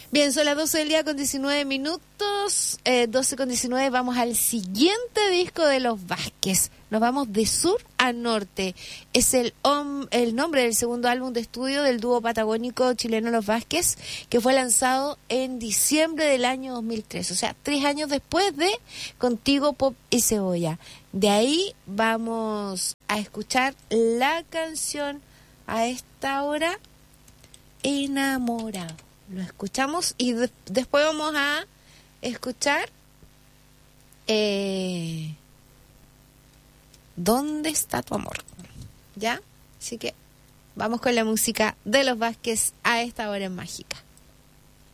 Bien, son las 12 del día con 19 minutos, 12 con 19, vamos al siguiente disco de Los Vázquez. Nos vamos de sur a norte. Es el nombre del segundo álbum de estudio del dúo patagónico chileno Los Vázquez, que fue lanzado en diciembre del año 2003, o sea, 3 años después de Contigo, Pop y Cebolla. De ahí vamos a escuchar la canción a esta hora, Enamorado. Lo escuchamos y después vamos a escuchar ¿Dónde está tu amor? ¿Ya? Así que vamos con la música de Los Vázquez a esta hora en Mágica.